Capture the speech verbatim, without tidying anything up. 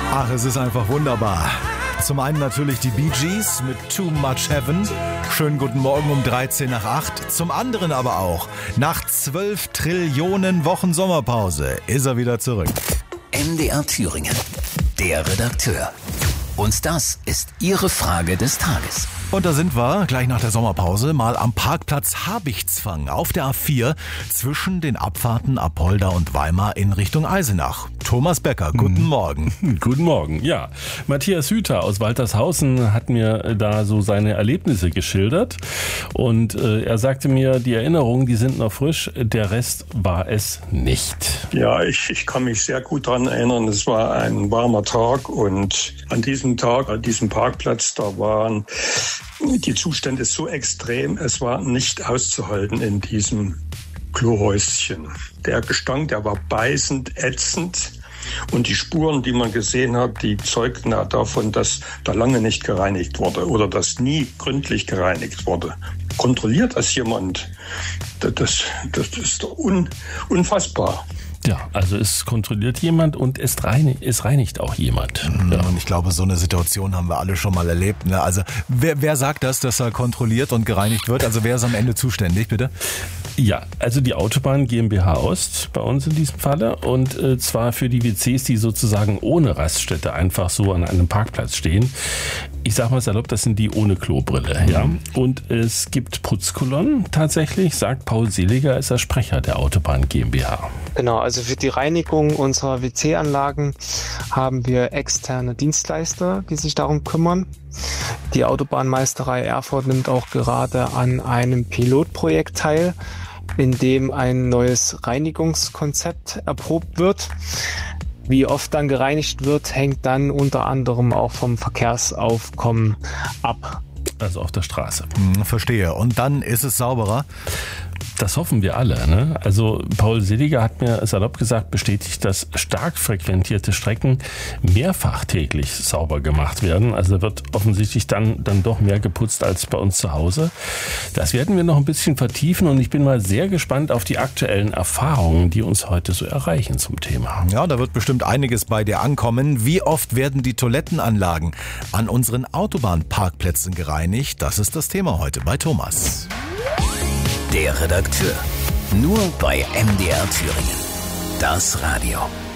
Ach, es ist einfach wunderbar. Zum einen natürlich die Bee Gees mit Too Much Heaven. Schönen guten Morgen um dreizehn nach acht. Zum anderen aber auch, nach zwölf Trillionen Wochen Sommerpause ist er wieder zurück. M D R Thüringen, der Redakteur. Und das ist Ihre Frage des Tages. Und da sind wir, gleich nach der Sommerpause, mal am Parkplatz Habichtsfang auf der A vier zwischen den Abfahrten Apolda und Weimar in Richtung Eisenach. Thomas Becker, guten hm. Morgen. Guten Morgen, ja. Matthias Hüter aus Waltershausen hat mir da so seine Erlebnisse geschildert. Und äh, er sagte mir, die Erinnerungen, die sind noch frisch, der Rest war es nicht. Ja, ich, ich kann mich sehr gut daran erinnern, es war ein warmer Tag und an diesem Tag, an diesem Parkplatz, da waren die Zustände so extrem, es war nicht auszuhalten in diesem Klohäuschen. Der Gestank, der war beißend, ätzend und die Spuren, die man gesehen hat, die zeugten davon, dass da lange nicht gereinigt wurde oder dass nie gründlich gereinigt wurde. Kontrolliert das jemand? Das, das, das ist un, unfassbar. Ja, also es kontrolliert jemand und es reinigt, es reinigt auch jemand. Mhm, ja. Und ich glaube, so eine Situation haben wir alle schon mal erlebt. Ne? Also wer, wer sagt das, dass er kontrolliert und gereinigt wird? Also wer ist am Ende zuständig, bitte? Ja, also die Autobahn GmbH Ost bei uns in diesem Falle und äh, zwar für die W Cs, die sozusagen ohne Raststätte einfach so an einem Parkplatz stehen. Ich sag mal salopp, das sind die ohne Klobrille, ja. Und es gibt Putzkolonnen tatsächlich, sagt Paul Seliger, ist der Sprecher der Autobahn GmbH. Genau, also für die Reinigung unserer W C-Anlagen haben wir externe Dienstleister, die sich darum kümmern. Die Autobahnmeisterei Erfurt nimmt auch gerade an einem Pilotprojekt teil, in dem ein neues Reinigungskonzept erprobt wird. Wie oft dann gereinigt wird, hängt dann unter anderem auch vom Verkehrsaufkommen ab. Also auf der Straße. Hm, verstehe. Und dann ist es sauberer? Das hoffen wir alle. Ne? Also Paul Seliger hat mir salopp gesagt, bestätigt, dass stark frequentierte Strecken mehrfach täglich sauber gemacht werden. Also da wird offensichtlich dann, dann doch mehr geputzt als bei uns zu Hause. Das werden wir noch ein bisschen vertiefen und ich bin mal sehr gespannt auf die aktuellen Erfahrungen, die uns heute so erreichen zum Thema. Ja, da wird bestimmt einiges bei dir ankommen. Wie oft werden die Toilettenanlagen an unseren Autobahnparkplätzen gereinigt? Das ist das Thema heute bei Thomas. Der Redakteur. Nur bei M D R Thüringen. Das Radio.